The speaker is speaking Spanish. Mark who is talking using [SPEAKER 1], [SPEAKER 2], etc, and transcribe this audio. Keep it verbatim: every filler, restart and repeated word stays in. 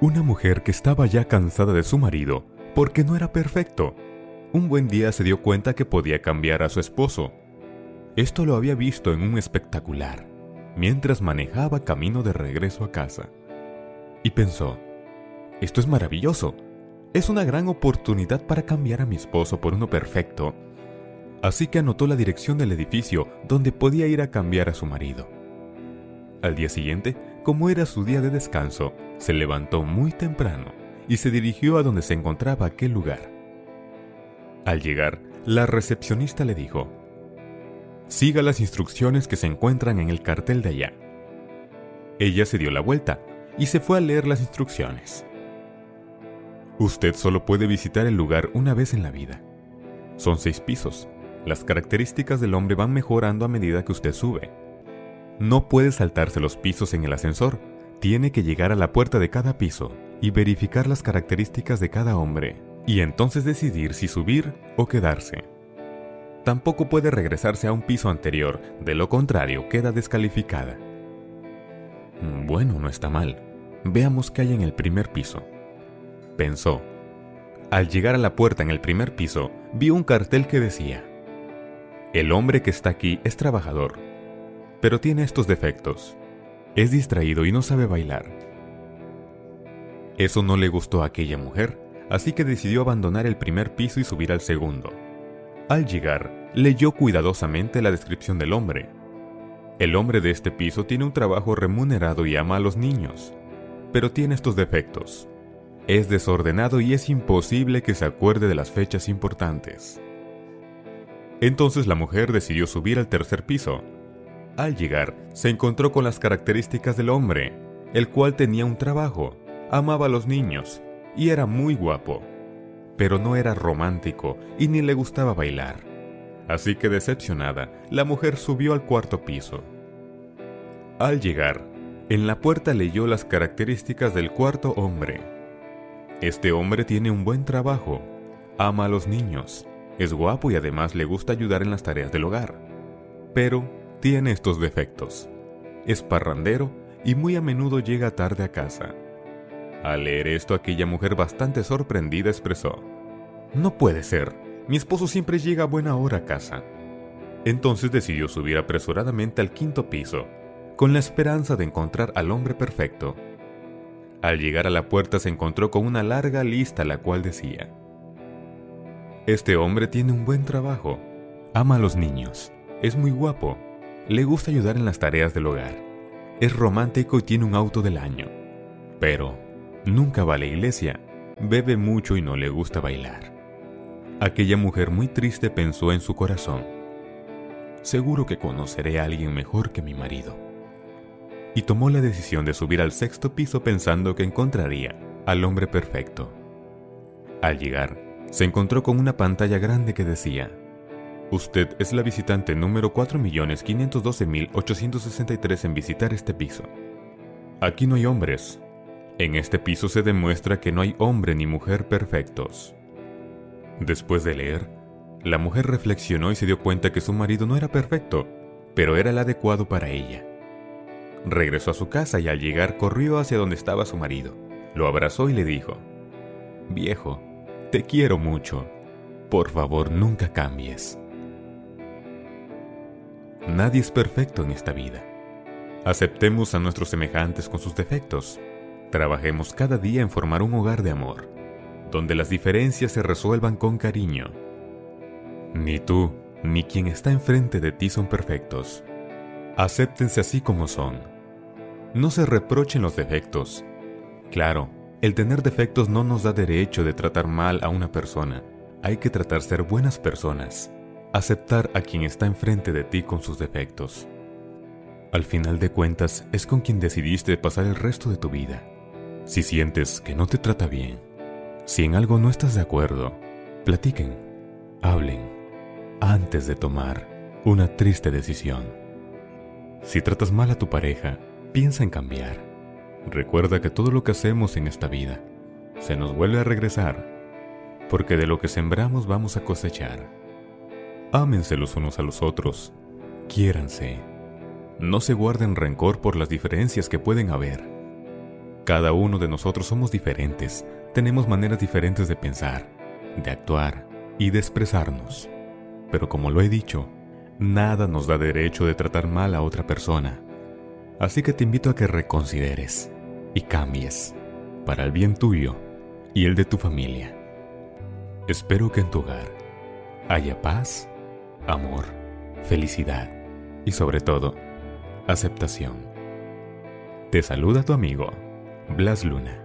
[SPEAKER 1] Una mujer que estaba ya cansada de su marido porque no era perfecto. Un buen día se dio cuenta que podía cambiar a su esposo. Esto lo había visto en un espectacular, mientras manejaba camino de regreso a casa. Y pensó, esto es maravilloso. Es una gran oportunidad para cambiar a mi esposo por uno perfecto. Así que anotó la dirección del edificio donde podía ir a cambiar a su marido. Al día siguiente, como era su día de descanso, se levantó muy temprano y se dirigió a donde se encontraba aquel lugar. Al llegar, la recepcionista le dijo, «Siga las instrucciones que se encuentran en el cartel de allá». Ella se dio la vuelta y se fue a leer las instrucciones. Usted solo puede visitar el lugar una vez en la vida. Son seis pisos. Las características del hombre van mejorando a medida que usted sube. No puede saltarse los pisos en el ascensor. Tiene que llegar a la puerta de cada piso y verificar las características de cada hombre, y entonces decidir si subir o quedarse. Tampoco puede regresarse a un piso anterior, de lo contrario queda descalificada. Bueno, no está mal. Veamos qué hay en el primer piso. Pensó. Al llegar a la puerta en el primer piso, vio un cartel que decía: «El hombre que está aquí es trabajador, pero tiene estos defectos. Es distraído y no sabe bailar». Eso no le gustó a aquella mujer, así que decidió abandonar el primer piso y subir al segundo. Al llegar, leyó cuidadosamente la descripción del hombre. El hombre de este piso tiene un trabajo remunerado y ama a los niños, pero tiene estos defectos. Es desordenado y es imposible que se acuerde de las fechas importantes. Entonces la mujer decidió subir al tercer piso. Al llegar, se encontró con las características del hombre, el cual tenía un trabajo, amaba a los niños y era muy guapo, pero no era romántico y ni le gustaba bailar. Así que decepcionada, la mujer subió al cuarto piso. Al llegar, en la puerta leyó las características del cuarto hombre. Este hombre tiene un buen trabajo, ama a los niños, es guapo y además le gusta ayudar en las tareas del hogar. Pero tiene estos defectos. Es parrandero y muy a menudo llega tarde a casa. Al leer esto, aquella mujer bastante sorprendida expresó: «No puede ser, mi esposo siempre llega a buena hora a casa». Entonces decidió subir apresuradamente al quinto piso, con la esperanza de encontrar al hombre perfecto. Al llegar a la puerta se encontró con una larga lista la cual decía: «Este hombre tiene un buen trabajo, ama a los niños, es muy guapo, le gusta ayudar en las tareas del hogar, es romántico y tiene un auto del año, pero nunca va a la iglesia, bebe mucho y no le gusta bailar». Aquella mujer muy triste pensó en su corazón: «Seguro que conoceré a alguien mejor que mi marido». Y tomó la decisión de subir al sexto piso pensando que encontraría al hombre perfecto. Al llegar, se encontró con una pantalla grande que decía: «Usted es la visitante número cuatro millones quinientos doce mil ochocientos sesenta y tres en visitar este piso. Aquí no hay hombres. En este piso se demuestra que no hay hombre ni mujer perfectos». Después de leer, la mujer reflexionó y se dio cuenta que su marido no era perfecto, pero era el adecuado para ella. Regresó a su casa y al llegar corrió hacia donde estaba su marido. Lo abrazó y le dijo: «Viejo, te quiero mucho. Por favor, nunca cambies». Nadie es perfecto en esta vida. Aceptemos a nuestros semejantes con sus defectos. Trabajemos cada día en formar un hogar de amor, donde las diferencias se resuelvan con cariño. Ni tú, ni quien está enfrente de ti son perfectos. Acéptense así como son. No se reprochen los defectos. Claro, el tener defectos no nos da derecho de tratar mal a una persona. Hay que tratar de ser buenas personas. Aceptar a quien está enfrente de ti con sus defectos. Al final de cuentas, es con quien decidiste pasar el resto de tu vida. Si sientes que no te trata bien, si en algo no estás de acuerdo, platiquen, hablen, antes de tomar una triste decisión. Si tratas mal a tu pareja, piensa en cambiar. Recuerda que todo lo que hacemos en esta vida se nos vuelve a regresar, porque de lo que sembramos vamos a cosechar. Ámense los unos a los otros, quiéranse. No se guarden rencor por las diferencias que pueden haber. Cada uno de nosotros somos diferentes, tenemos maneras diferentes de pensar, de actuar y de expresarnos. Pero como lo he dicho, nada nos da derecho de tratar mal a otra persona. Así que te invito a que reconsideres y cambies para el bien tuyo y el de tu familia. Espero que en tu hogar haya paz, amor, felicidad y sobre todo, aceptación. Te saluda tu amigo, Blas Luna.